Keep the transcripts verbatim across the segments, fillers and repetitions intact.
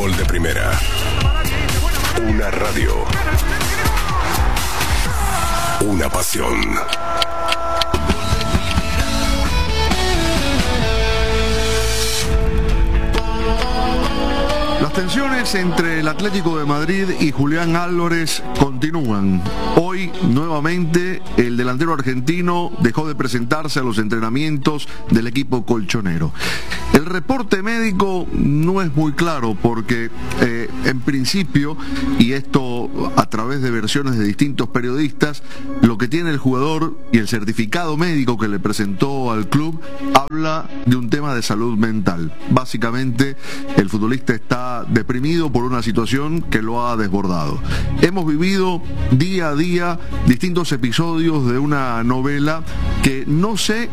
Fútbol de Primera. Una radio. Una pasión. Las tensiones entre el Atlético de Madrid y Julián Álvarez continúan. Hoy, nuevamente, el delantero argentino dejó de presentarse a los entrenamientos del equipo colchonero. El reporte médico no es muy claro porque, eh, en principio, y esto a través de versiones de distintos periodistas, lo que tiene el jugador y el certificado médico que le presentó al club habla de un tema de salud mental. Básicamente, el futbolista está deprimido por una situación que lo ha desbordado. Hemos vivido día a día distintos episodios de una novela que no sé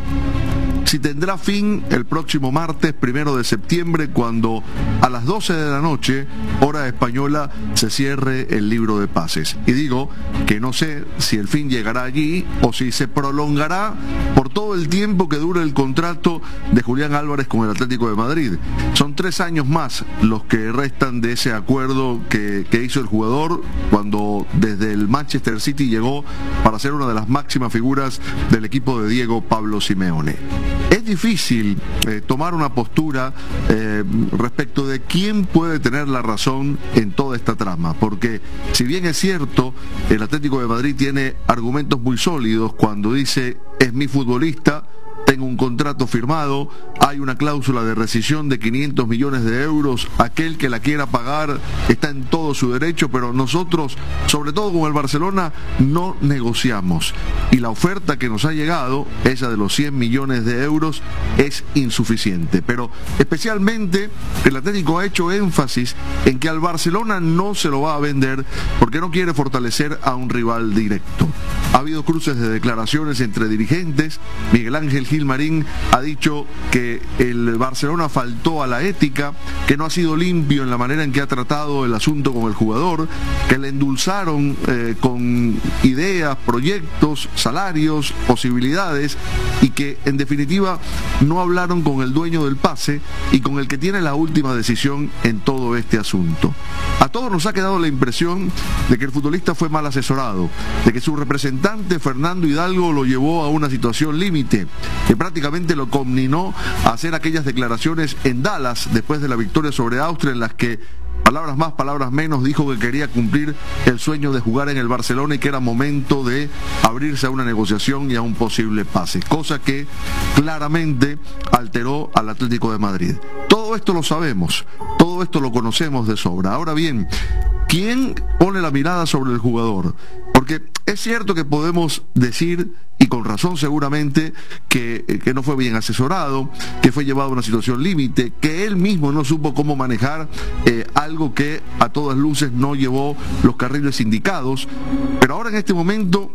si tendrá fin el próximo martes primero de septiembre, cuando a las doce de la noche, hora española, se cierre el libro de pases. Y digo que no sé si el fin llegará allí o si se prolongará por todo el tiempo que dure el contrato de Julián Álvarez con el Atlético de Madrid. Son tres años más los que restan de ese acuerdo que, que hizo el jugador cuando desde el Manchester City llegó para ser una de las máximas figuras del equipo de Diego Pablo Simeone. Es difícil eh, tomar una postura eh, respecto de quién puede tener la razón en toda esta trama, porque si bien es cierto, el Atlético de Madrid tiene argumentos muy sólidos cuando dice es mi futbolista, tengo un contrato firmado, hay una cláusula de rescisión de quinientos millones de euros, aquel que la quiera pagar está en todo su derecho, pero nosotros, sobre todo con el Barcelona, no negociamos. Y la oferta que nos ha llegado, esa de los cien millones de euros, es insuficiente. Pero especialmente el Atlético ha hecho énfasis en que al Barcelona no se lo va a vender porque no quiere fortalecer a un rival directo. Ha habido cruces de declaraciones entre dirigentes. Miguel Ángel Gilmarín ha dicho que el Barcelona faltó a la ética, que no ha sido limpio en la manera en que ha tratado el asunto con el jugador, que le endulzaron eh, con ideas, proyectos, salarios, posibilidades, y que en definitiva no hablaron con el dueño del pase y con el que tiene la última decisión en todo este asunto. A todos nos ha quedado la impresión de que el futbolista fue mal asesorado, de que su representante Fernando Hidalgo lo llevó a una situación límite, que prácticamente lo conminó a hacer aquellas declaraciones en Dallas después de la victoria sobre Austria, en las que, palabras más, palabras menos, dijo que quería cumplir el sueño de jugar en el Barcelona y que era momento de abrirse a una negociación y a un posible pase, cosa que claramente alteró al Atlético de Madrid. Todo esto lo sabemos, todo esto lo conocemos de sobra. Ahora bien, ¿quién pone la mirada sobre el jugador? Porque es cierto que podemos decir, y con razón seguramente, que, que no fue bien asesorado, que fue llevado a una situación límite, que él mismo no supo cómo manejar eh, algo que a todas luces no llevó los carriles indicados. Pero ahora en este momento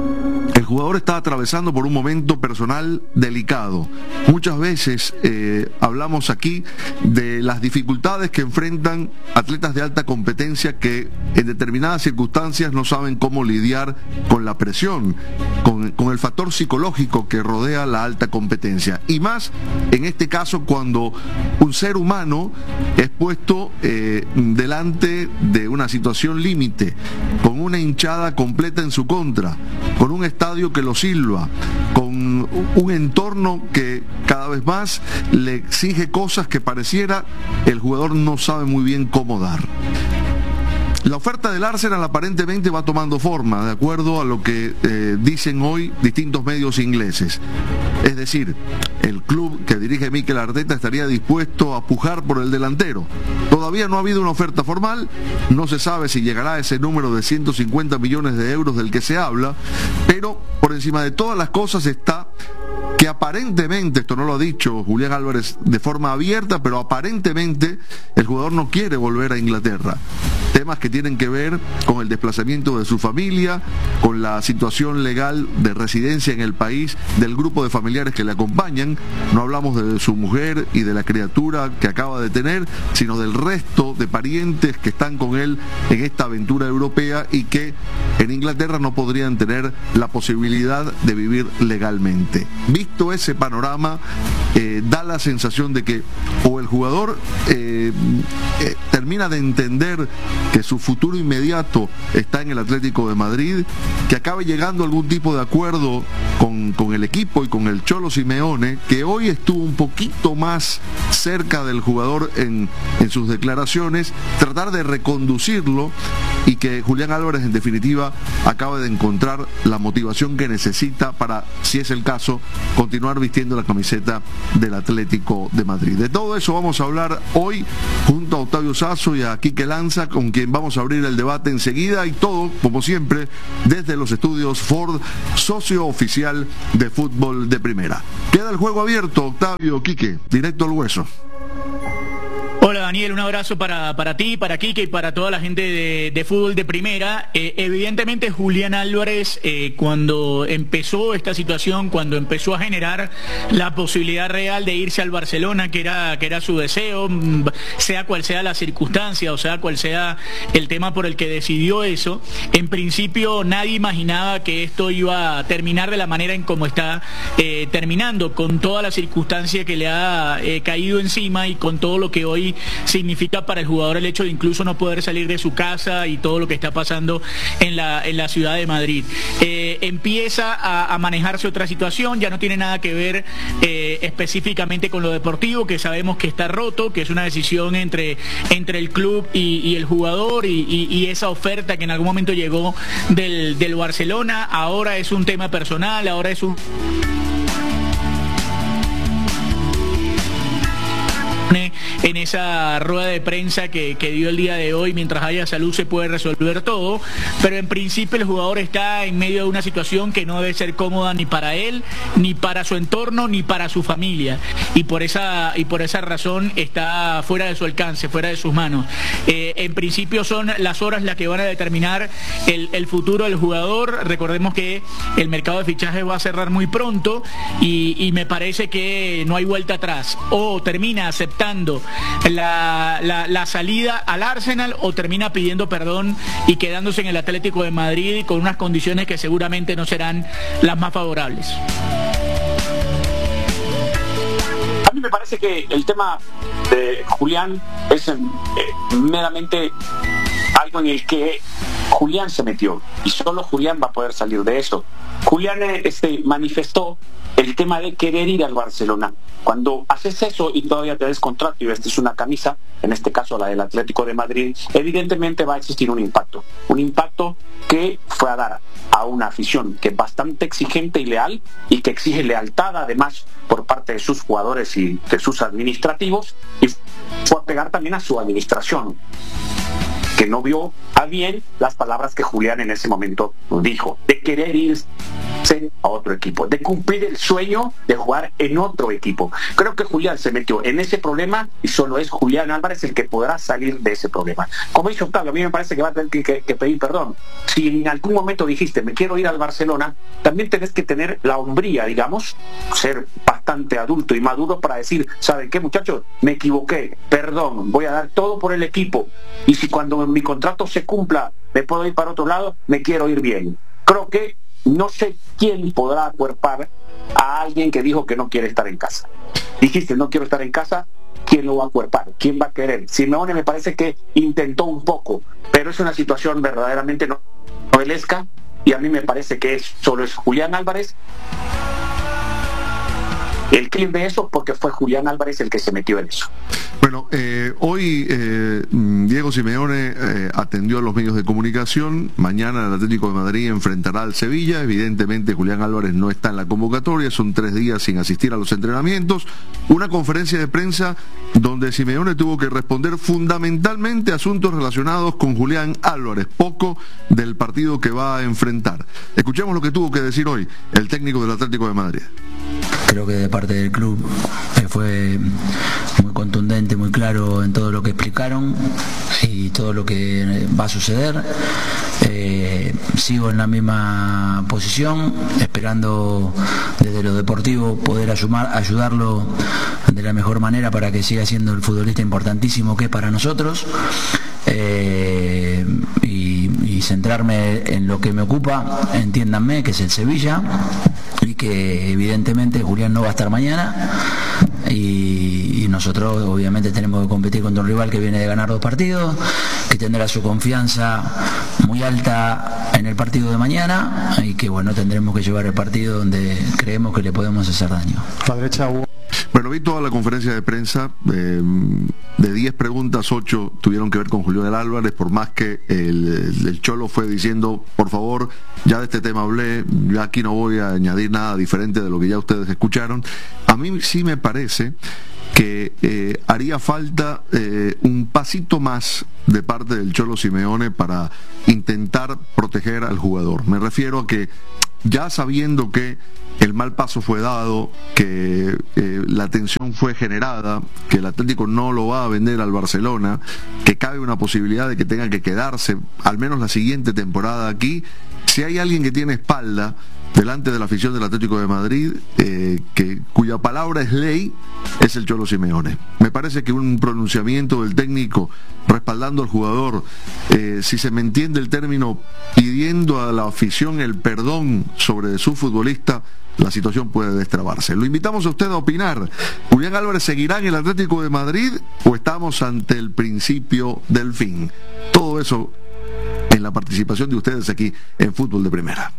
el jugador está atravesando por un momento personal delicado. Muchas veces eh, hablamos aquí de las dificultades que enfrentan atletas de alta competencia que en determinadas circunstancias no saben cómo lidiar con la presión, con, con el factor psicológico que rodea la alta competencia. Y más en este caso cuando un ser humano es puesto eh, delante de una situación límite, con una hinchada completa en su contra, con un estadio que lo silba, con un entorno que cada vez más le exige cosas que pareciera el jugador no sabe muy bien cómo dar. La oferta del Arsenal aparentemente va tomando forma, de acuerdo a lo que eh, dicen hoy distintos medios ingleses. Es decir, el club que dirige Mikel Arteta estaría dispuesto a pujar por el delantero. Todavía no ha habido una oferta formal, no se sabe si llegará a ese número de ciento cincuenta millones de euros del que se habla, pero por encima de todas las cosas está que aparentemente, esto no lo ha dicho Julián Álvarez de forma abierta, pero aparentemente el jugador no quiere volver a Inglaterra. temas que tienen que ver con el desplazamiento de su familia, con la situación legal de residencia en el país del grupo de familiares que le acompañan. No hablamos de su mujer y de la criatura que acaba de tener, sino del resto de parientes que están con él en esta aventura europea y que en Inglaterra no podrían tener la posibilidad de vivir legalmente. Visto ese panorama, eh, da la sensación de que o el jugador eh, eh, termina de entender que su futuro inmediato está en el Atlético de Madrid, que acabe llegando a algún tipo de acuerdo con, con el equipo y con el Cholo Simeone, que hoy estuvo un poquito más cerca del jugador en, en sus declaraciones, tratar de reconducirlo y que Julián Álvarez en definitiva acabe de encontrar la motivación que necesita para, si es el caso, continuar vistiendo la camiseta del Atlético de Madrid. De todo eso vamos a hablar hoy junto a Octavio Sazo y a Quique Lanza, con quien vamos a abrir el debate enseguida, y todo, como siempre, desde los estudios Ford, socio oficial de Fútbol de Primera. Queda el juego abierto, Octavio, Quique, directo al hueso. Hola Daniel, un abrazo para, para ti, para Quique y para toda la gente de, de Fútbol de Primera. Eh, evidentemente Julián Álvarez, eh, cuando empezó esta situación, cuando empezó a generar la posibilidad real de irse al Barcelona, que era, que era su deseo, sea cual sea la circunstancia, o sea cual sea el tema por el que decidió eso, en principio nadie imaginaba que esto iba a terminar de la manera en como está eh, terminando, con toda la circunstancia que le ha eh, caído encima y con todo lo que hoy significa para el jugador el hecho de incluso no poder salir de su casa y todo lo que está pasando en la, en la ciudad de Madrid. Eh, empieza a, a manejarse otra situación, ya no tiene nada que ver eh, específicamente con lo deportivo, que sabemos que está roto, que es una decisión entre, entre el club y, y el jugador y, y, y esa oferta que en algún momento llegó del, del Barcelona. Ahora es un tema personal, ahora es un... en esa rueda de prensa que, que dio el día de hoy, mientras haya salud se puede resolver todo, pero en principio el jugador está en medio de una situación que no debe ser cómoda ni para él, ni para su entorno, ni para su familia, y por esa, y por esa razón está fuera de su alcance, fuera de sus manos. Eh, en principio son las horas las que van a determinar el, el futuro del jugador. Recordemos que el mercado de fichajes va a cerrar muy pronto y, y me parece que no hay vuelta atrás, o termina aceptando La, la, la salida al Arsenal o termina pidiendo perdón y quedándose en el Atlético de Madrid con unas condiciones que seguramente no serán las más favorables. A mí me parece que el tema de Julián es eh, meramente algo en el que Julián se metió y solo Julián va a poder salir de eso. Julián este, manifestó el tema de querer ir al Barcelona. Cuando haces eso y todavía te des contrato y vestes una camisa, en este caso la del Atlético de Madrid, evidentemente va a existir un impacto. Un impacto que fue a dar a una afición que es bastante exigente y leal y que exige lealtad además por parte de sus jugadores y de sus administrativos, y fue a pegar también a su administración, que no vio a bien las palabras que Julián en ese momento dijo, de querer irse a otro equipo, de cumplir el sueño de jugar en otro equipo. Creo que Julián se metió en ese problema y solo es Julián Álvarez el que podrá salir de ese problema. Como dice Octavio, a mí me parece que va a tener que, que, que pedir perdón. Si en algún momento dijiste, me quiero ir al Barcelona, también tenés que tener la hombría, digamos, ser bastante adulto y maduro para decir, ¿saben qué, muchachos? Me equivoqué, perdón, voy a dar todo por el equipo, y si cuando mi contrato se cumpla me puedo ir para otro lado, me quiero ir bien. Creo que no sé quién podrá acuerpar a alguien que dijo que no quiere estar en casa. Dijiste, no quiero estar en casa, ¿quién lo va a acuerpar? ¿Quién va a querer? Simeone me parece que intentó un poco, pero es una situación verdaderamente no novelesca, y a mí me parece que es, solo es Julián Álvarez el clip de eso, porque fue Julián Álvarez el que se metió en eso. Bueno, eh, hoy eh, Diego Simeone eh, atendió a los medios de comunicación. Mañana el Atlético de Madrid enfrentará al Sevilla. Evidentemente Julián Álvarez no está en la convocatoria, son tres días sin asistir a los entrenamientos. Una conferencia de prensa donde Simeone tuvo que responder fundamentalmente asuntos relacionados con Julián Álvarez, poco del partido que va a enfrentar. Escuchemos lo que tuvo que decir hoy el técnico del Atlético de Madrid. Creo que de parte del club eh, fue muy contundente, muy claro en todo lo que explicaron y todo lo que va a suceder. Eh, sigo en la misma posición, esperando desde lo deportivo poder ayudar, ayudarlo de la mejor manera para que siga siendo el futbolista importantísimo que es para nosotros. Eh, y, y centrarme en lo que me ocupa, entiéndanme, que es el Sevilla, y que evidentemente Julián no va a estar mañana, y, y nosotros obviamente tenemos que competir contra un rival que viene de ganar dos partidos, que tendrá su confianza muy alta en el partido de mañana, y que bueno, tendremos que llevar el partido donde creemos que le podemos hacer daño. La derecha. Bueno, vi toda la conferencia de prensa, eh, de diez preguntas, ocho tuvieron que ver con Julián Álvarez, por más que el, el, el Cholo fue diciendo, por favor, ya de este tema hablé, ya aquí no voy a añadir nada diferente de lo que ya ustedes escucharon. A mí sí me parece que eh, haría falta eh, un pasito más de parte del Cholo Simeone para intentar proteger al jugador. Me refiero a que ya sabiendo que el mal paso fue dado, que eh, la tensión fue generada, que el Atlético no lo va a vender al Barcelona, que cabe una posibilidad de que tenga que quedarse al menos la siguiente temporada aquí, si hay alguien que tiene espalda delante de la afición del Atlético de Madrid, eh, que, cuya palabra es ley, es el Cholo Simeone. Me parece que un pronunciamiento del técnico respaldando al jugador, eh, si se me entiende el término, pidiendo a la afición el perdón sobre su futbolista, la situación puede destrabarse. Lo invitamos a usted a opinar. ¿Julián Álvarez seguirá en el Atlético de Madrid o estamos ante el principio del fin? Todo eso en la participación de ustedes aquí en Fútbol de Primera.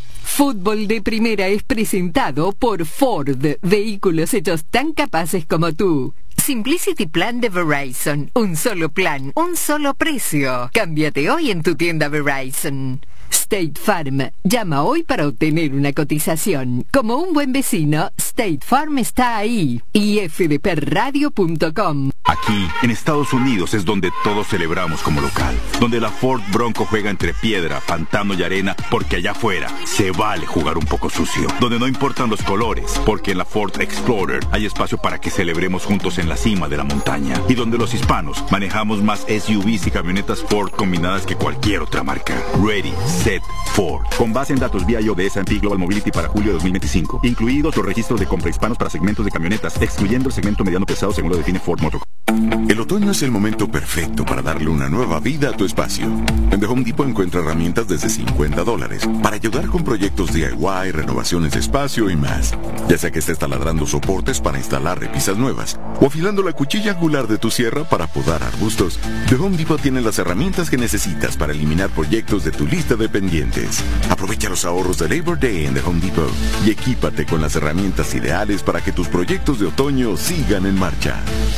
Fútbol de Primera es presentado por Ford, vehículos hechos tan capaces como tú. Simplicity Plan de Verizon, un solo plan, un solo precio. Cámbiate hoy en tu tienda Verizon. State Farm, llama hoy para obtener una cotización. Como un buen vecino, State Farm está ahí. y f d p radio punto com. Aquí, en Estados Unidos, es donde todos celebramos como local. Donde la Ford Bronco juega entre piedra, pantano y arena, porque allá afuera se vale jugar un poco sucio. Donde no importan los colores, porque en la Ford Explorer hay espacio para que celebremos juntos en la cima de la montaña. Y donde los hispanos manejamos más S U Vs y camionetas Ford combinadas que cualquier otra marca. Ready, set, Ford. Con base en datos V I O de S and P Global Mobility para julio de dos mil veinticinco. Incluidos los registros de compra hispanos para segmentos de camionetas, excluyendo el segmento mediano pesado según lo define Ford Motor. El otoño es el momento perfecto para darle una nueva vida a tu espacio. En The Home Depot encuentra herramientas desde cincuenta dólares para ayudar con proyectos D I Y, renovaciones de espacio y más. Ya sea que estés taladrando soportes para instalar repisas nuevas o afilando la cuchilla angular de tu sierra para podar arbustos, The Home Depot tiene las herramientas que necesitas para eliminar proyectos de tu lista de pendientes. Aprovecha los ahorros de Labor Day en The Home Depot y equípate con las herramientas ideales para que tus proyectos de otoño sigan en marcha.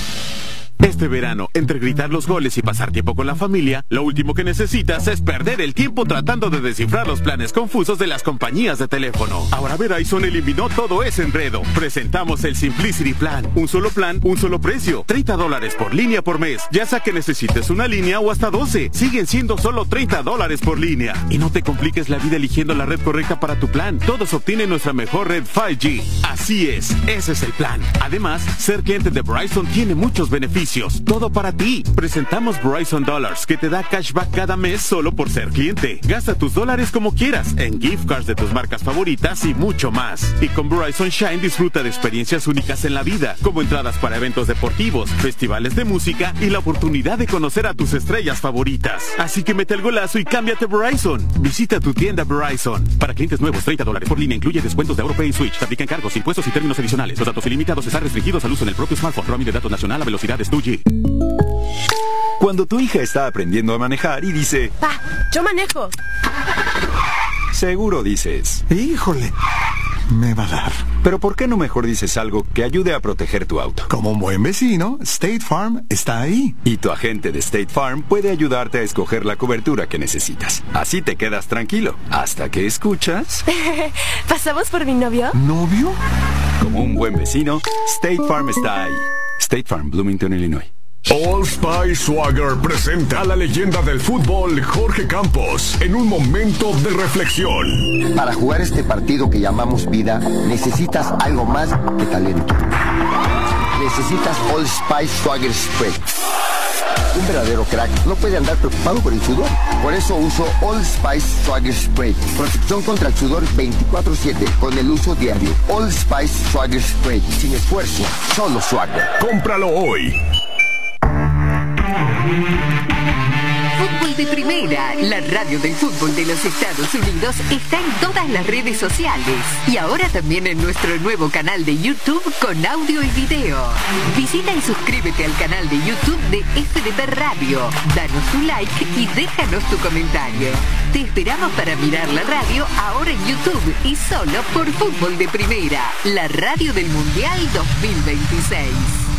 Este verano, entre gritar los goles y pasar tiempo con la familia, lo último que necesitas es perder el tiempo tratando de descifrar los planes confusos de las compañías de teléfono. Ahora Verizon eliminó todo ese enredo. Presentamos el Simplicity Plan. Un solo plan, un solo precio. treinta dólares por línea por mes. Ya sea que necesites una línea o hasta doce. Siguen siendo solo treinta dólares por línea. Y no te compliques la vida eligiendo la red correcta para tu plan. Todos obtienen nuestra mejor red cinco G. Así es, ese es el plan. Además, ser cliente de Verizon tiene muchos beneficios. Todo para ti. Presentamos Verizon Dollars, que te da cashback cada mes solo por ser cliente. Gasta tus dólares como quieras, en gift cards de tus marcas favoritas y mucho más. Y con Verizon Shine disfruta de experiencias únicas en la vida, como entradas para eventos deportivos, festivales de música y la oportunidad de conocer a tus estrellas favoritas. Así que mete el golazo y cámbiate Verizon. Visita tu tienda Verizon. Para clientes nuevos, treinta dólares por línea incluye descuentos de AuroPay y Switch. Te aplican cargos, impuestos y términos adicionales. Los datos ilimitados están restringidos al uso en el propio smartphone. Roaming de datos nacional a velocidades dos G. Cuando tu hija está aprendiendo a manejar y dice: Pa, yo manejo. Seguro dices: híjole, me va a dar. Pero ¿por qué no mejor dices algo que ayude a proteger tu auto? Como un buen vecino, State Farm está ahí. Y tu agente de State Farm puede ayudarte a escoger la cobertura que necesitas. Así te quedas tranquilo, hasta que escuchas... ¿Pasamos por mi novio? ¿Novio? Como un buen vecino, State Farm está ahí. State Farm, Bloomington, Illinois. Old Spice Swagger presenta a la leyenda del fútbol Jorge Campos en un momento de reflexión. Para jugar este partido que llamamos vida, necesitas algo más que talento. necesitas Old Spice Swagger Spray. Un verdadero crack no puede andar preocupado por el sudor. Por eso uso Old Spice Swagger Spray. Protección contra el sudor veinticuatro siete con el uso diario. Old Spice Swagger Spray. Sin esfuerzo, solo swagger. ¡Cómpralo hoy! Fútbol de Primera, la radio del fútbol de los Estados Unidos, está en todas las redes sociales y ahora también en nuestro nuevo canal de YouTube con audio y video. Visita y suscríbete al canal de YouTube de F D P Radio. Danos tu like y déjanos tu comentario. Te esperamos para mirar la radio ahora en YouTube y solo por Fútbol de Primera, la radio del Mundial dos mil veintiséis.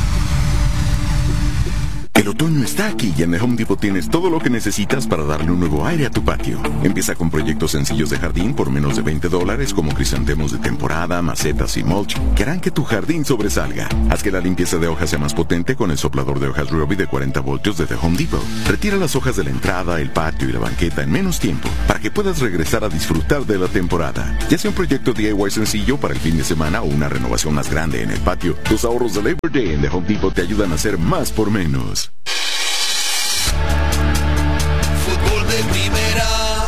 El otoño está aquí y en The Home Depot tienes todo lo que necesitas para darle un nuevo aire a tu patio. Empieza con proyectos sencillos de jardín por menos de veinte dólares como crisantemos de temporada, macetas y mulch que harán que tu jardín sobresalga. Haz que la limpieza de hojas sea más potente con el soplador de hojas Ryobi de cuarenta voltios de The Home Depot. Retira las hojas de la entrada, el patio y la banqueta en menos tiempo para que puedas regresar a disfrutar de la temporada. Ya sea un proyecto D I Y sencillo para el fin de semana o una renovación más grande en el patio, los ahorros de Labor Day en The Home Depot te ayudan a hacer más por menos. Fútbol de Primera.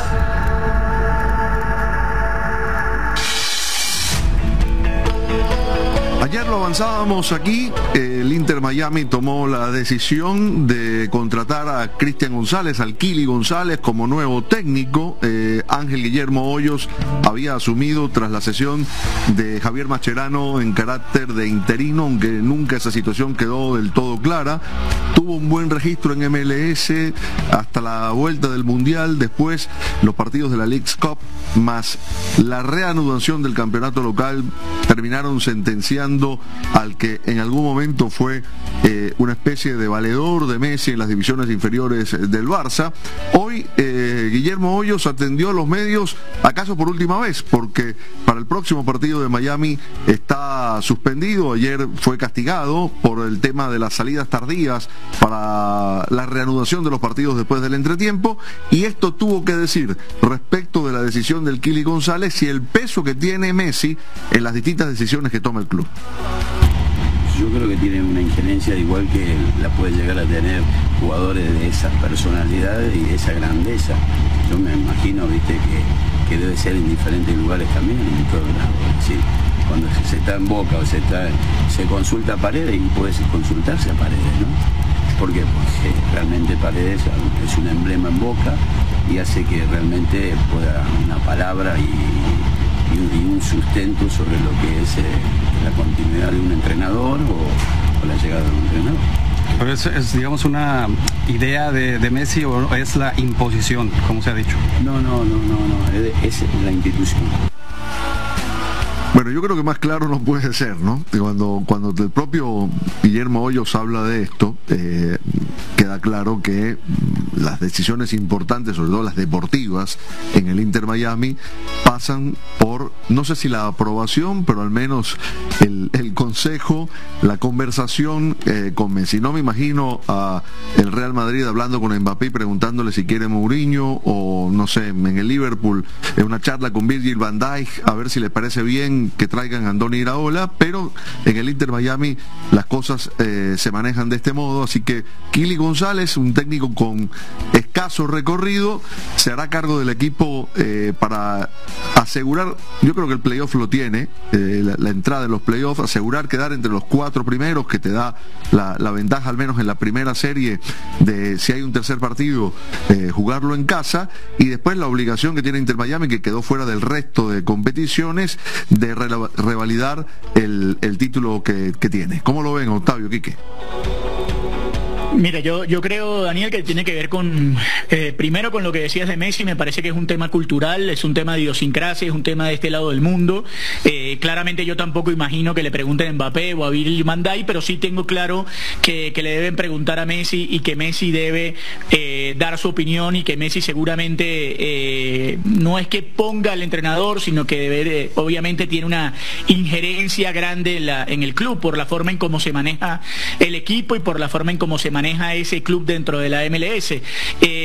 Ayer lo avanzábamos aquí, el Inter Miami tomó la decisión de contratar a Cristian González, al Kili González como nuevo técnico. Eh, Ángel Guillermo Hoyos había asumido tras la cesión de Javier Mascherano en carácter de interino, aunque nunca esa situación quedó del todo clara. Tuvo un buen registro en M L S hasta la vuelta del Mundial, después los partidos de la Leagues Cup más la reanudación del campeonato local terminaron sentenciando al que en algún momento fue eh, una especie de valedor de Messi en las divisiones inferiores del Barça. Hoy eh, Guillermo Hoyos atendió a los medios, acaso por última vez, porque para el próximo partido de Miami está suspendido. Ayer fue castigado por el tema de las salidas tardías para la reanudación de los partidos después del entretiempo, y esto tuvo que decir respecto de la decisión del Kili González y el peso que tiene Messi en las distintas decisiones que toma el club. Yo creo que tiene una injerencia igual que la puede llegar a tener jugadores de esas personalidades y de esa grandeza. Yo me imagino, viste, que, que debe ser en diferentes lugares también, en todos lados. Es decir, cuando se está en Boca o se está, se consulta a Paredes, y puede consultarse a Paredes, ¿no? ¿Por qué? Porque realmente Paredes es un emblema en Boca y hace que realmente pueda una palabra y, y, y un sustento sobre lo que es eh, la continuidad de un entrenador o, o la llegada de un entrenador. Pero es, es digamos, una idea de, de Messi, o es la imposición, como se ha dicho. No, no, no, no, no, es, es la institución. Bueno, yo creo que más claro no puede ser, ¿no? Cuando, cuando el propio Guillermo Hoyos habla de esto, eh, queda claro que las decisiones importantes, sobre todo las deportivas, en el Inter Miami, pasan por, no sé si la aprobación, pero al menos el, el consejo, la conversación eh, con Messi. No me imagino a el Real Madrid hablando con Mbappé y preguntándole si quiere Mourinho, o no sé, en el Liverpool, en una charla con Virgil van Dijk, a ver si le parece bien que traigan a Andoni Iraola, pero en el Inter Miami las cosas eh, se manejan de este modo, así que Kili González, un técnico con escaso recorrido, se hará cargo del equipo eh, para asegurar, yo creo que el playoff lo tiene, eh, la, la entrada en los playoffs, asegurar quedar entre los cuatro primeros, que te da la, la ventaja al menos en la primera serie de, si hay un tercer partido, eh, jugarlo en casa, y después la obligación que tiene Inter Miami, que quedó fuera del resto de competiciones, de revalidar el, el título que, que tiene. ¿Cómo lo ven, Octavio, Quique? Mira, yo, yo creo, Daniel, que tiene que ver con, eh, primero con lo que decías de Messi. Me parece que es un tema cultural, es un tema de idiosincrasia, es un tema de este lado del mundo. Eh, claramente yo tampoco imagino que le pregunten a Mbappé o a Virgil van Dijk, pero sí tengo claro que, que le deben preguntar a Messi, y que Messi debe eh, dar su opinión, y que Messi seguramente eh, no es que ponga al entrenador, sino que debe, eh, obviamente tiene una injerencia grande en, la, en el club, por la forma en cómo se maneja el equipo y por la forma en cómo se maneja ese club dentro de la M L S. Eh,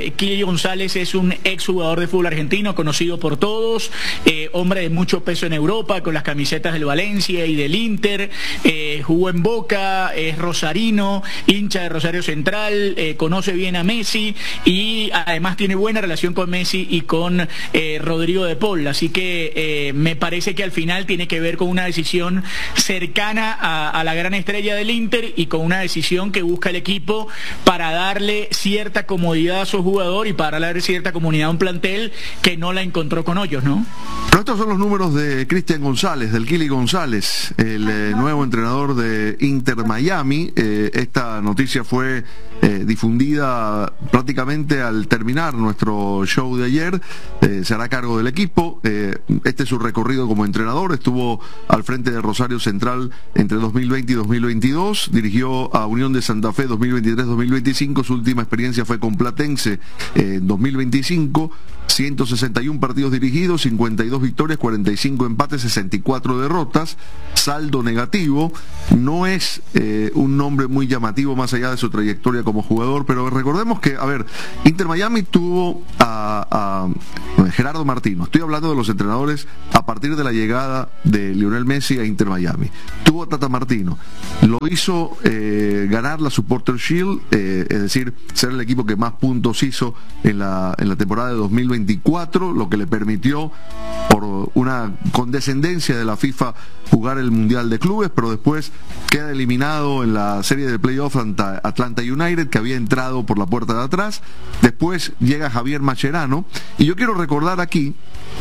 Eh, Kili González es un exjugador de fútbol argentino, conocido por todos, eh, hombre de mucho peso en Europa, con las camisetas del Valencia y del Inter, eh, jugó en Boca, es rosarino, hincha de Rosario Central, eh, conoce bien a Messi y además tiene buena relación con Messi y con eh, Rodrigo de Paul, así que eh, me parece que al final tiene que ver con una decisión cercana a, a la gran estrella del Inter y con una decisión que busca el equipo para darle cierta comodidad a su jugador y para darle cierta comunidad a un plantel que no la encontró con Hoyos, ¿no? Pero estos son los números de Cristian González, del Kili González, el eh, nuevo entrenador de Inter Miami. Eh, esta noticia fue eh, difundida prácticamente al terminar nuestro show de ayer. Eh, se hará cargo del equipo. Eh, este es su recorrido como entrenador. Estuvo al frente de Rosario Central entre dos mil veinte y dos mil veintidós. Dirigió a Unión de Santa Fe dos mil veintitrés dos mil veinticinco. Su última experiencia fue con Platense en eh, dos mil veinticinco. ciento sesenta y uno partidos dirigidos, cincuenta y dos victorias, cuarenta y cinco empates, sesenta y cuatro derrotas, saldo negativo. No es eh, un nombre muy llamativo más allá de su trayectoria como jugador, pero recordemos que, a ver, Inter Miami tuvo a, a Gerardo Martino. Estoy hablando de los entrenadores a partir de la llegada de Lionel Messi a Inter Miami. Tuvo a Tata Martino. Lo hizo eh, ganar la Supporter Shield, eh, es decir, ser el equipo que más puntos hizo en la, en la temporada de dos mil veinticuatro, lo que le permitió, por una condescendencia de la FIFA, jugar el Mundial de Clubes, pero después queda eliminado en la serie de playoff ante Atlanta United, que había entrado por la puerta de atrás. Después llega Javier Mascherano, y yo quiero recordar aquí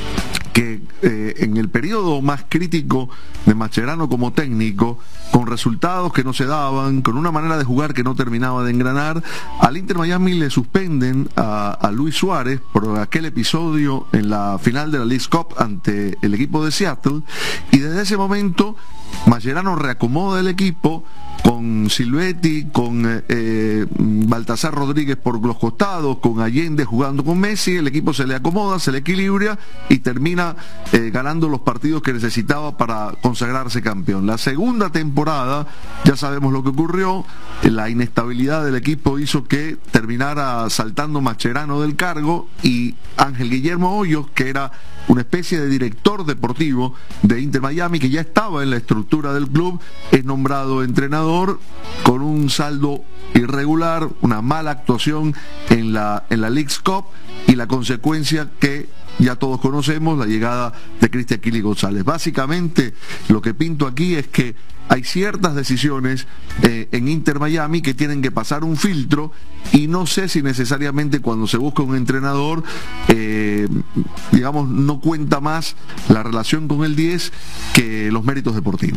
que eh, en el periodo más crítico de Mascherano como técnico, con resultados que no se daban, con una manera de jugar que no terminaba de engranar, al Inter Miami le suspenden a, a Luis Suárez por aquel episodio en la final de la Leagues Cup ante el equipo de Seattle, y desde ese momento Mascherano reacomoda el equipo con Silvetti, con eh, Baltasar Rodríguez por los costados, con Allende jugando con Messi. El equipo se le acomoda, se le equilibra y termina eh, ganando los partidos que necesitaba para consagrarse campeón. La segunda temporada, ya sabemos lo que ocurrió. La inestabilidad del equipo hizo que terminara saltando Mascherano del cargo, y Ángel Guillermo Hoyos, que era una especie de director deportivo de Inter Miami, que ya estaba en la estructura del club, es nombrado entrenador con un saldo irregular, una mala actuación en la, en la Leagues Cup, y la consecuencia que ya todos conocemos, la llegada de Cristian Kili González. Básicamente lo que pinto aquí es que hay ciertas decisiones eh, en Inter Miami que tienen que pasar un filtro, y no sé si necesariamente cuando se busca un entrenador, eh, digamos, no cuenta más la relación con el diez que los méritos deportivos.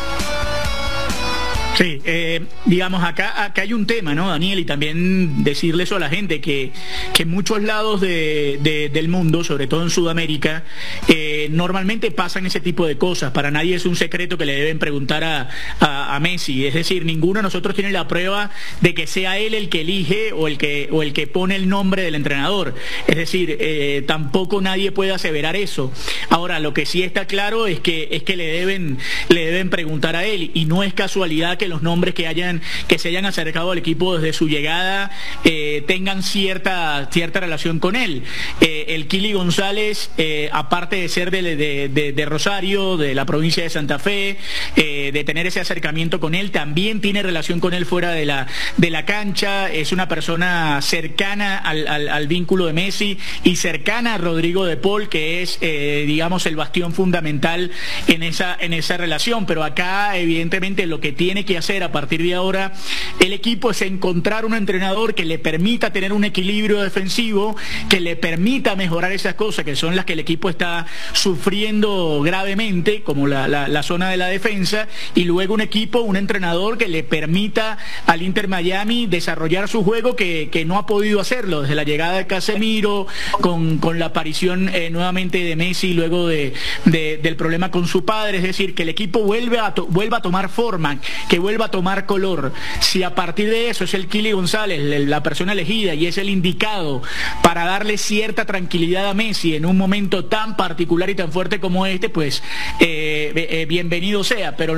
Sí, eh, digamos, acá, acá hay un tema, ¿no, Daniel? Y también decirle eso a la gente, que, que en muchos lados de, de, del mundo, sobre todo en Sudamérica, eh, normalmente pasan ese tipo de cosas. Para nadie es un secreto que le deben preguntar a, a, a Messi. Es decir, ninguno de nosotros tiene la prueba de que sea él el que elige o el que, o el que pone el nombre del entrenador. Es decir, eh, tampoco nadie puede aseverar eso. Ahora, lo que sí está claro es que, es que le deben, le deben preguntar a él, y no es casualidad que los nombres que hayan que se hayan acercado al equipo desde su llegada eh, tengan cierta cierta relación con él. Eh, el Kili González, eh, aparte de ser de, de, de, de Rosario, de la provincia de Santa Fe, eh, de tener ese acercamiento con él, también tiene relación con él fuera de la de la cancha. Es una persona cercana al, al, al vínculo de Messi y cercana a Rodrigo de Paul, que es eh, digamos el bastión fundamental en esa en esa relación. Pero acá evidentemente lo que tiene que hacer a partir de ahora el equipo es encontrar un entrenador que le permita tener un equilibrio defensivo, que le permita mejorar esas cosas que son las que el equipo está sufriendo gravemente, como la, la, la zona de la defensa, y luego un equipo, un entrenador que le permita al Inter Miami desarrollar su juego, que, que no ha podido hacerlo desde la llegada de Casemiro, con, con la aparición eh, nuevamente de Messi luego de, de, del problema con su padre. Es decir, que el equipo vuelve a to, vuelva a tomar forma, que vuelva a tomar color. Si a partir de eso es el Kili González la persona elegida y es el indicado para darle cierta tranquilidad a Messi en un momento tan particular y tan fuerte como este, pues eh, eh, bienvenido sea. Pero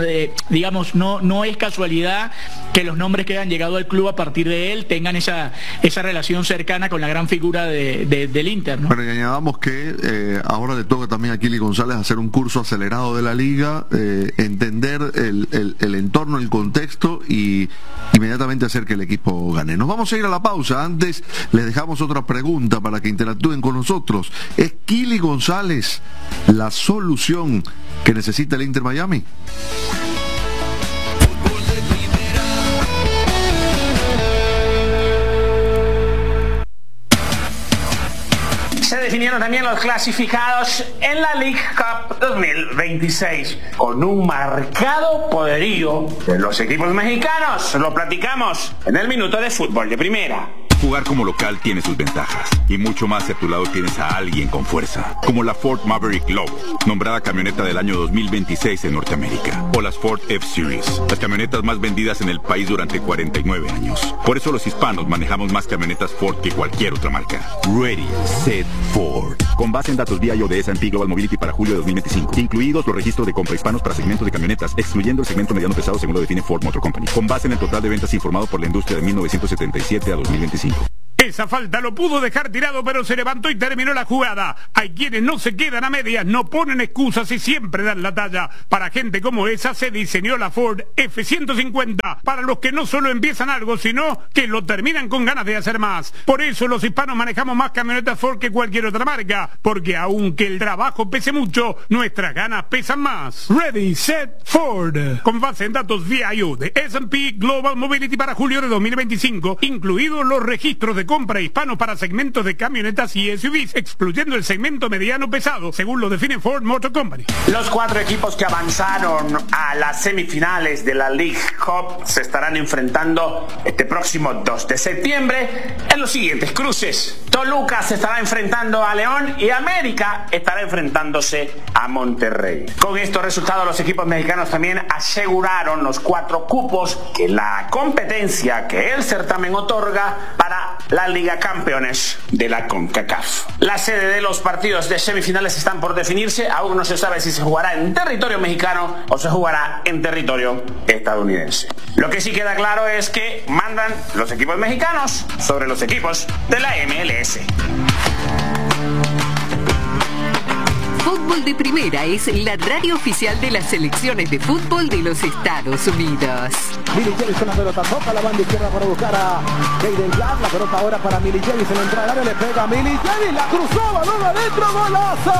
de, digamos, no, no es casualidad que los nombres que han llegado al club a partir de él tengan esa, esa relación cercana con la gran figura de, de, del Inter, ¿no? Pero y añadamos que eh, ahora le toca también a Kili González hacer un curso acelerado de la liga, eh, entender el, el, el entorno, el contexto y inmediatamente hacer que el equipo gane. Nos vamos a ir a la pausa. Antes les dejamos otra pregunta para que interactúen con nosotros. ¿Es Kili González la solución que necesita el Inter Miami? Se definieron también los clasificados en la League Cup dos mil veintiséis con un marcado poderío de los equipos mexicanos. Lo platicamos en el Minuto de Fútbol de Primera. Jugar como local tiene sus ventajas y mucho más si a tu lado tienes a alguien con fuerza, como la Ford Maverick Lobo, nombrada camioneta del año dos mil veintiséis en Norteamérica, o las Ford F-Series, las camionetas más vendidas en el país durante cuarenta y nueve años. Por eso los hispanos manejamos más camionetas Ford que cualquier otra marca. Ready, Set, Ford. Con base en datos D I O de S and P Global Mobility para julio de dos mil veinticinco, incluidos los registros de compra hispanos para segmentos de camionetas, excluyendo el segmento mediano pesado según lo define Ford Motor Company, con base en el total de ventas informado por la industria de mil novecientos setenta y siete a dos mil veinticinco. Esa falta lo pudo dejar tirado, pero se levantó y terminó la jugada. Hay quienes no se quedan a medias, no ponen excusas y siempre dan la talla. Para gente como esa se diseñó la Ford F ciento cincuenta, para los que no solo empiezan algo, sino que lo terminan con ganas de hacer más. Por eso los hispanos manejamos más camionetas Ford que cualquier otra marca, porque aunque el trabajo pese mucho, nuestras ganas pesan más. Ready, Set, Ford. Con base en datos V I O de S and P Global Mobility para julio de dos mil veinticinco, incluidos los registros de compra hispano para segmentos de camionetas y S U Vs, excluyendo el segmento mediano pesado, según lo define Ford Motor Company. Los cuatro equipos que avanzaron a las semifinales de la League Cup se estarán enfrentando este próximo dos de septiembre en los siguientes cruces. Toluca se estará enfrentando a León y América estará enfrentándose a Monterrey. Con estos resultados los equipos mexicanos también aseguraron los cuatro cupos que la competencia que el certamen otorga para la Liga Campeones de la CONCACAF. La sede de los partidos de semifinales están por definirse. Aún no se sabe si se jugará en territorio mexicano o se jugará en territorio estadounidense. Lo que sí queda claro es que mandan los equipos mexicanos sobre los equipos de la M L S. Fútbol de Primera es la radio oficial de las selecciones de fútbol de los Estados Unidos. Milly Javis con la pelota, toca la banda izquierda para buscar a Jaden Clark, la pelota ahora para Milly Javis en la entrada del área, le pega a Milly Javis, la cruzó, balón adentro, golazo.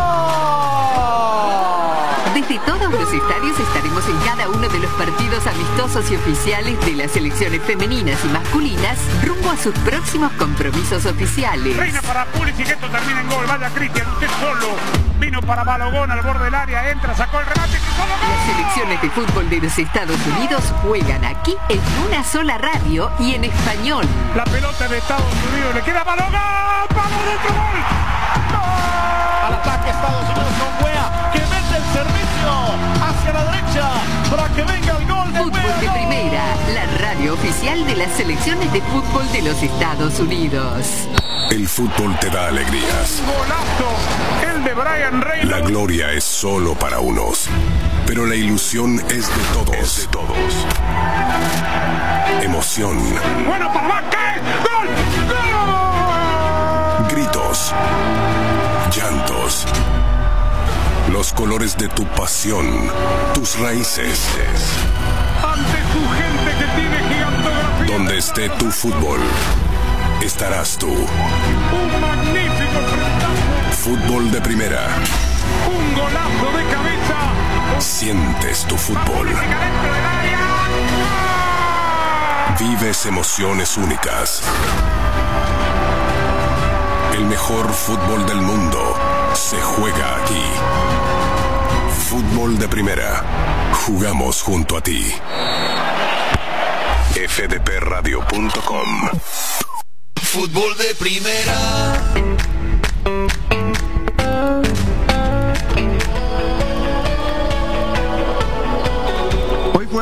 Desde todos los estadios estaremos en cada uno de los partidos amistosos y oficiales de las selecciones femeninas y masculinas rumbo a sus próximos compromisos oficiales. Reina para Pulisic, esto termina en gol, vaya Cristian, usted solo. Vino para Balogón al borde del área, entra, sacó el remate, cruzó la gol. Las selecciones de fútbol de los Estados Unidos juegan aquí en una sola radio y en español. La pelota de Estados Unidos, le queda Balogón, ¡vamos dentro, gol! ¡Gol! Al ataque Estados Unidos con Wea, que mete el servicio hacia la derecha para que venga el gol de Fútbol Wea, de ¡gol! Primera, la radio oficial de las selecciones de fútbol de los Estados Unidos. El fútbol te da alegrías. Golazo, el de Brian Reynolds. La gloria es solo para unos, pero la ilusión es de todos. Es de todos. Emoción. Bueno, papá, ¿qué? ¡Gol! ¡Gol! Gritos. Llantos. Los colores de tu pasión. Tus raíces. Ante tu gente que tiene gigantografía. Donde esté tu fútbol, estarás tú. Un magnífico enfrentamiento. Fútbol de Primera. Un golazo de cabeza. Sientes tu fútbol. Vives emociones únicas. El mejor fútbol del mundo se juega aquí. Fútbol de Primera. Jugamos junto a ti. F D P radio punto com. Fútbol de Primera. Hoy fue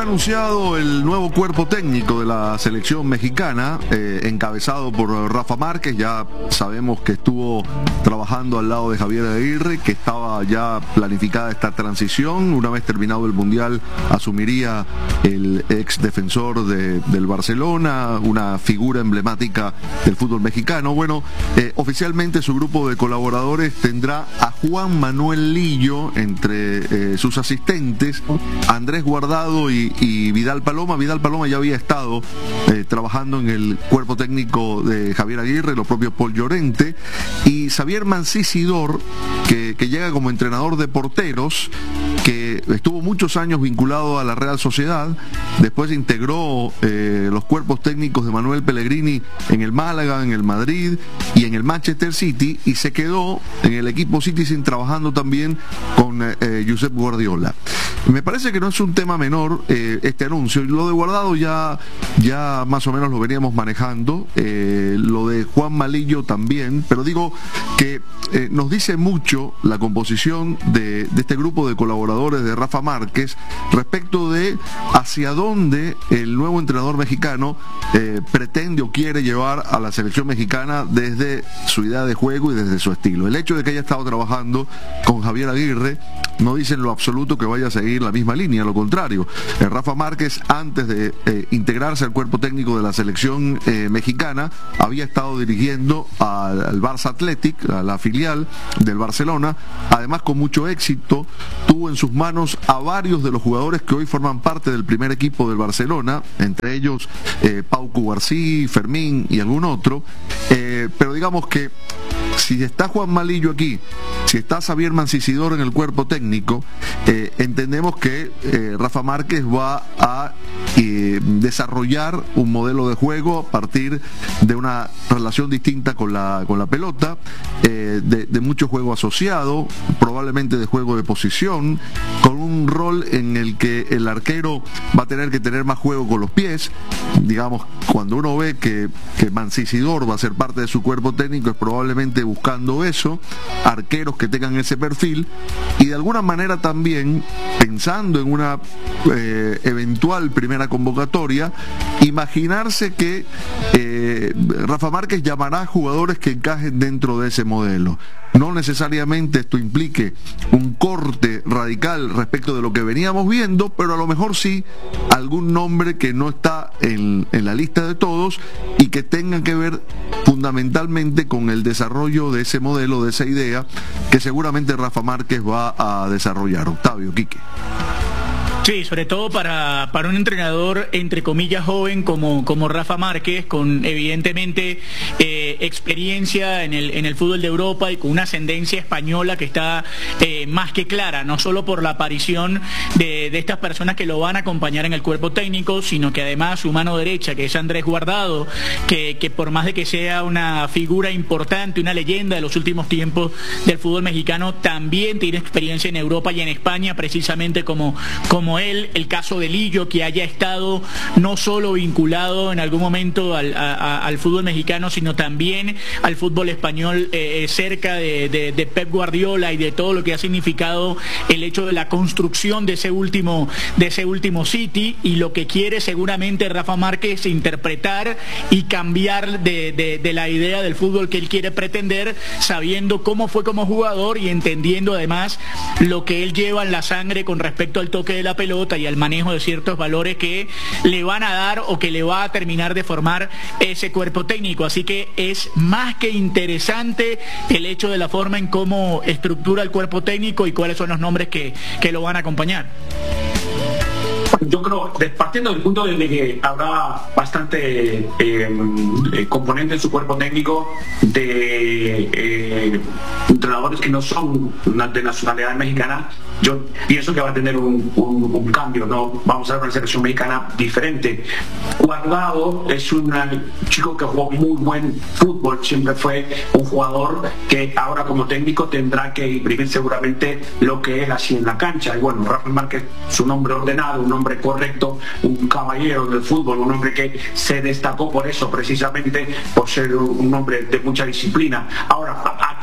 anunciado el nuevo cuerpo técnico de la selección mexicana, eh, encabezado por Rafa Márquez. Ya sabemos que estuvo trabajando al lado de Javier Aguirre, que estaba ya planificada esta transición. Una vez terminado el Mundial, asumiría el ex defensor de, del Barcelona, una figura emblemática del fútbol mexicano. Bueno, eh, oficialmente su grupo de colaboradores tendrá a Juan Manuel Lillo entre eh, sus asistentes, Andrés Guardado y, y Vidal Paloma. Vidal Paloma ya había estado eh, trabajando en el cuerpo técnico de Javier Aguirre, lo propio Paul Llorente, y Xavier Mancisidor, que, que llega como entrenador de porteros, que estuvo muchos años vinculado a la Real Sociedad, después integró eh, los cuerpos técnicos de Manuel Pellegrini en el Málaga, en el Madrid y en el Manchester City, y se quedó en el equipo Citizen trabajando también con eh, Josep Guardiola. Me parece que no es un tema menor eh, este anuncio. Lo de Guardado ya, ya más o menos lo veníamos manejando, eh, lo de Juan Malillo también, pero digo que eh, nos dice mucho la composición de, de este grupo de colaboradores de Rafa Márquez respecto de hacia dónde el nuevo entrenador mexicano eh, pretende o quiere llevar a la selección mexicana desde su idea de juego y desde su estilo. El hecho de que haya estado trabajando con Javier Aguirre no dice en lo absoluto que vaya a seguir la misma línea, lo contrario. Eh, Rafa Márquez, antes de eh, integrarse al cuerpo técnico de la selección eh, mexicana, había estado dirigiendo al, al Barça Athletic, a la filial del Barcelona, además con mucho éxito. Tuvo en sus manos a varios de los jugadores que hoy forman parte del primer equipo del Barcelona, entre ellos eh, Pau Cubarsí, Fermín y algún otro, eh, pero digamos que si está Juan Malillo aquí, si está Xavier Mancisidor en el cuerpo técnico, eh, entendemos que eh, Rafa Márquez va a eh, desarrollar un modelo de juego a partir de una relación distinta con la, con la pelota, eh, de, de mucho juego asociado, probablemente de juego de posición, con un rol en el que el arquero va a tener que tener más juego con los pies. Digamos, cuando uno ve que, que Mancisidor va a ser parte de su cuerpo técnico, es probablemente buscando eso, arqueros que tengan ese perfil, y de alguna manera también pensando en una eh, eventual primera convocatoria, imaginarse que eh, Rafa Márquez llamará a jugadores que encajen dentro de ese modelo. No necesariamente esto implique un corte radical respecto de lo que veníamos viendo, pero a lo mejor sí algún nombre que no está en, en la lista de todos y que tenga que ver fundamentalmente con el desarrollo de ese modelo, de esa idea que seguramente Rafa Márquez va a desarrollar. Octavio, Quique. Sí, sobre todo para, para un entrenador entre comillas joven como, como Rafa Márquez, con evidentemente eh, experiencia en el, en el fútbol de Europa y con una ascendencia española que está eh, más que clara, no solo por la aparición de, de estas personas que lo van a acompañar en el cuerpo técnico, sino que además su mano derecha, que es Andrés Guardado, que, que por más de que sea una figura importante, una leyenda de los últimos tiempos del fútbol mexicano, también tiene experiencia en Europa y en España, precisamente como, como él. El caso de Lillo, que haya estado no solo vinculado en algún momento al, a, al fútbol mexicano, sino también al fútbol español, eh, cerca de, de, de Pep Guardiola y de todo lo que ha significado el hecho de la construcción de ese último, de ese último City, y lo que quiere seguramente Rafa Márquez interpretar y cambiar de, de, de la idea del fútbol que él quiere pretender, sabiendo cómo fue como jugador y entendiendo además lo que él lleva en la sangre con respecto al toque de la pelota y al manejo de ciertos valores que le van a dar o que le va a terminar de formar ese cuerpo técnico. Así que es más que interesante el hecho de la forma en cómo estructura el cuerpo técnico y cuáles son los nombres que, que lo van a acompañar. Yo creo, partiendo del punto de que habrá bastante eh, eh, componente en su cuerpo técnico de eh, entrenadores que no son de nacionalidad mexicana, yo pienso que va a tener un, un, un cambio, ¿no? Vamos a ver una selección mexicana diferente. Guardado es un chico que jugó muy buen fútbol, siempre fue un jugador que ahora como técnico tendrá que imprimir seguramente lo que él hacía en la cancha. Y bueno, Rafa Márquez es un hombre ordenado, un hombre correcto, un caballero del fútbol, un hombre que se destacó por eso, precisamente por ser un hombre de mucha disciplina. Ahora, ¿a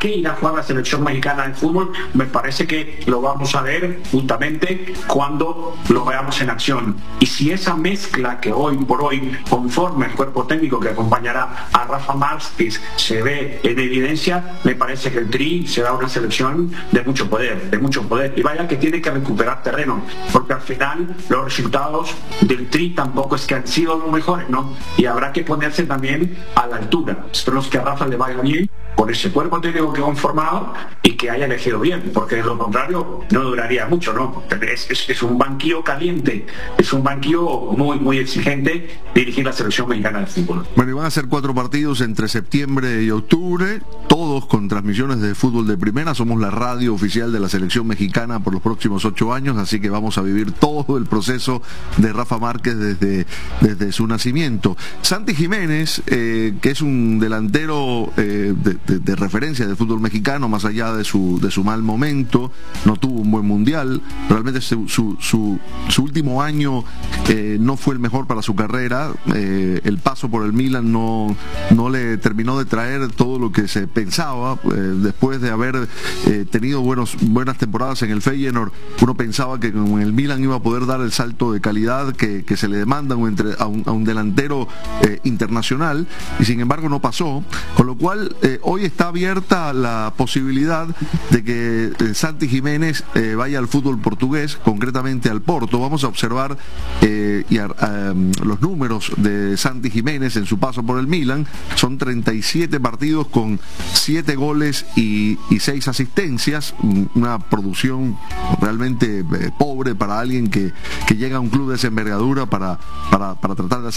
qué irá a jugar la selección mexicana de fútbol, me parece que lo vamos a ver justamente cuando lo veamos en acción. Y si esa mezcla que hoy por hoy conforma el cuerpo técnico que acompañará a Rafa Márquez se ve en evidencia, me parece que el Tri será una selección de mucho poder, de mucho poder. Y vaya que tiene que recuperar terreno, porque al final los resultados del Tri tampoco es que han sido los mejores, ¿no? Y habrá que ponerse también a la altura. Esperemos que a Rafa le vaya bien por ese cuerpo técnico que ha conformado y que haya elegido bien, porque de lo contrario no duraría mucho, ¿no? Es, es, es un banquillo caliente, es un banquillo muy, muy exigente dirigir la selección mexicana de fútbol. Bueno, y van a ser cuatro partidos entre septiembre y octubre, todos con transmisiones de fútbol de primera. Somos la radio oficial de la selección mexicana por los próximos ocho años, así que vamos a vivir todo el proceso de Rafa Márquez desde, desde su nacimiento. Santi Jiménez, eh, que es un delantero eh, de, de, de referencia del fútbol mexicano, más allá de su, de su mal momento, no tuvo un buen mundial, realmente su, su, su, su último año eh, no fue el mejor para su carrera, eh, el paso por el Milan no, no le terminó de traer todo lo que se pensaba, eh, después de haber eh, tenido buenos, buenas temporadas en el Feyenoord, uno pensaba que con el Milan iba a poder dar el salto de calidad que, que se le demanda a un, a un, a un delantero eh, internacional, y sin embargo no pasó, con lo cual eh, hoy está abierta la posibilidad de que eh, Santi Jiménez eh, vaya al fútbol portugués, concretamente al Porto. Vamos a observar eh, y a, a, los números de Santi Jiménez en su paso por el Milan. Son treinta y siete partidos con siete goles y, y seis asistencias, una producción realmente eh, pobre para alguien que, que llega a un club de esa envergadura para, para, para tratar de hacer